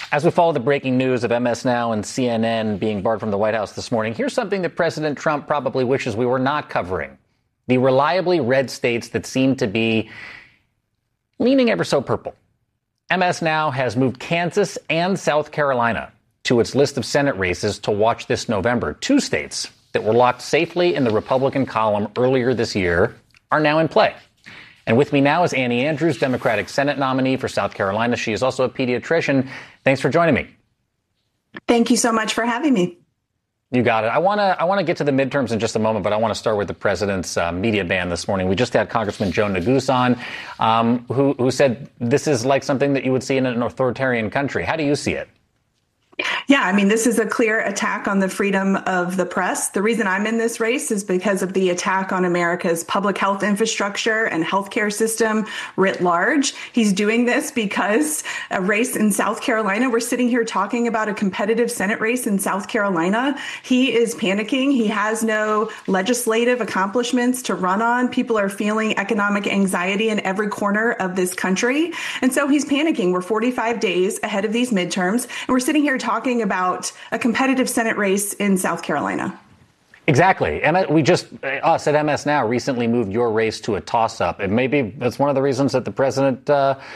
As we follow the breaking news of MS Now and CNN being barred from the White House this morning, here's something that President Trump probably wishes we were not covering. The reliably red states that seem to be leaning ever so purple. MS Now has moved Kansas and South Carolina to its list of Senate races to watch this November. Two states that were locked safely in the Republican column earlier this year are now in play. And with me now is Annie Andrews, Democratic Senate nominee for South Carolina. She is also a pediatrician. Thanks for joining me. Thank you so much for having me. You got it. I want to get to the midterms in just a moment, but I want to start with the president's media ban this morning. We just had Congressman Joe Neguse on, who said this is like something that you would see in an authoritarian country. How do you see it? Yeah, I mean, this is a clear attack on the freedom of the press. The reason I'm in this race is because of the attack on America's public health infrastructure and healthcare system writ large. He's doing this because a race in South Carolina, we're sitting here talking about a competitive Senate race in South Carolina. He is panicking. He has no legislative accomplishments to run on. People are feeling economic anxiety in every corner of this country. And so he's panicking. We're 45 days ahead of these midterms, and we're sitting here talking about a competitive Senate race in South Carolina. Exactly. And we just, us at MS Now, recently moved your race to a toss-up. And maybe that's one of the reasons that the president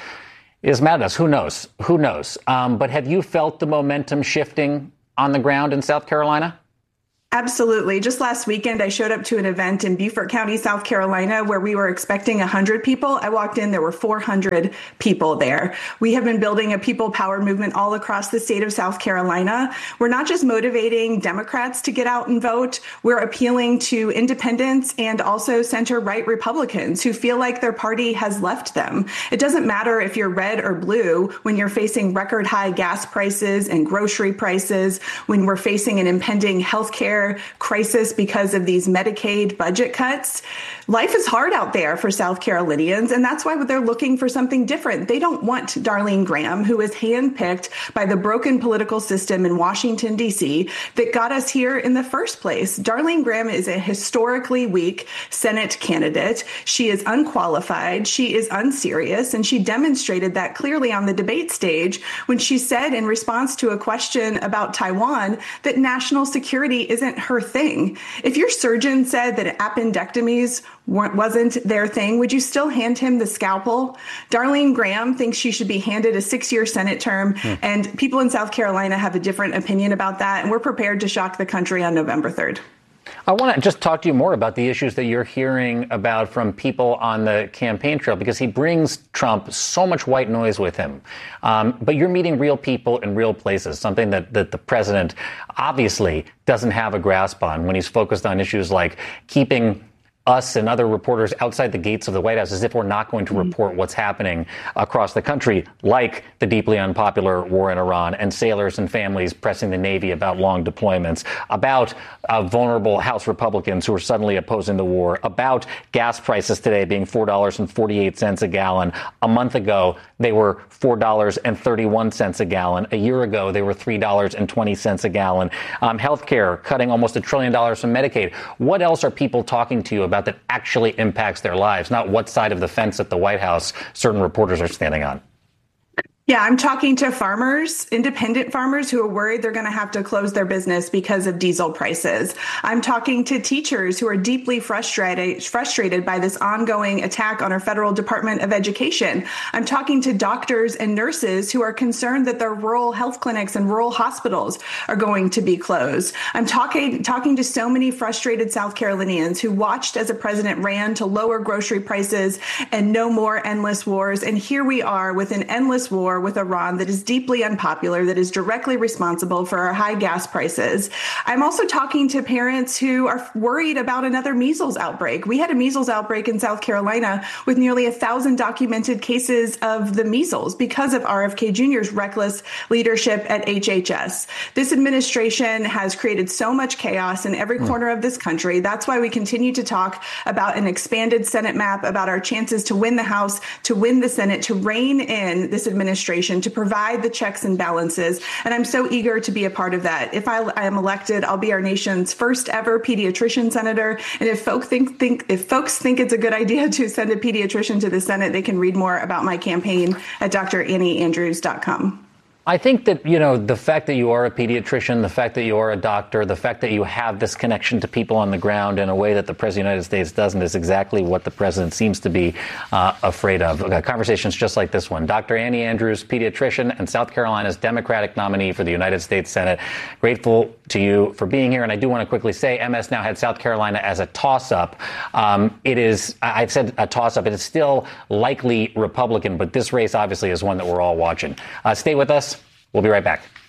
is mad at us. Who knows? Who knows? But have you felt the momentum shifting on the ground in South Carolina? Absolutely. Just last weekend, I showed up to an event in Beaufort County, South Carolina, where we were expecting 100 people. I walked in, there were 400 people there. We have been building a people power movement all across the state of South Carolina. We're not just motivating Democrats to get out and vote. We're appealing to independents and also center-right Republicans who feel like their party has left them. It doesn't matter if you're red or blue when you're facing record high gas prices and grocery prices, when we're facing an impending healthcare crisis because of these Medicaid budget cuts. Life is hard out there for South Carolinians, and that's why they're looking for something different. They don't want Darlene Graham, who is handpicked by the broken political system in Washington, D.C., that got us here in the first place. Darlene Graham is a historically weak Senate candidate. She is unqualified. She is unserious, and she demonstrated that clearly on the debate stage when she said in response to a question about Taiwan that national security isn't her thing. If your surgeon said that appendectomies wasn't their thing, would you still hand him the scalpel? Darlene Graham thinks she should be handed a 6-year Senate term, and people in South Carolina have a different opinion about that, and we're prepared to shock the country on November 3rd. I want to just talk to you more about the issues that you're hearing about from people on the campaign trail, because he brings Trump so much white noise with him. But you're meeting real people in real places, something that the president obviously doesn't have a grasp on when he's focused on issues like keeping us and other reporters outside the gates of the White House as if we're not going to report what's happening across the country, like the deeply unpopular war in Iran and sailors and families pressing the Navy about long deployments, about vulnerable House Republicans who are suddenly opposing the war, about gas prices today being $4.48 a gallon. A month ago, they were $4.31 a gallon. A year ago, they were $3.20 a gallon. Healthcare cutting almost $1 trillion from Medicaid. What else are people talking to you about that actually impacts their lives, not what side of the fence at the White House certain reporters are standing on? Yeah, I'm talking to farmers, independent farmers who are worried they're going to have to close their business because of diesel prices. I'm talking to teachers who are deeply frustrated by this ongoing attack on our federal Department of Education. I'm talking to doctors and nurses who are concerned that their rural health clinics and rural hospitals are going to be closed. I'm talking to so many frustrated South Carolinians who watched as a president ran to lower grocery prices and no more endless wars. And here we are with an endless war with Iran that is deeply unpopular, that is directly responsible for our high gas prices. I'm also talking to parents who are worried about another measles outbreak. We had a measles outbreak in South Carolina with nearly 1,000 documented cases of the measles because of RFK Jr.'s reckless leadership at HHS. This administration has created so much chaos in every corner of this country. That's why we continue to talk about an expanded Senate map, about our chances to win the House, to win the Senate, to rein in this administration, to provide the checks and balances. And I'm so eager to be a part of that. If I am elected, I'll be our nation's first ever pediatrician senator. And if folks think it's a good idea to send a pediatrician to the Senate, they can read more about my campaign at drannieandrews.com. I think that, the fact that you are a pediatrician, the fact that you are a doctor, the fact that you have this connection to people on the ground in a way that the President of the United States doesn't is exactly what the president seems to be afraid of. Conversations just like this one. Dr. Annie Andrews, pediatrician and South Carolina's Democratic nominee for the United States Senate. Grateful to you for being here. And I do want to quickly say MS now had South Carolina as a toss-up. I've said a toss-up. It is still likely Republican, but this race obviously is one that we're all watching. Stay with us. We'll be right back.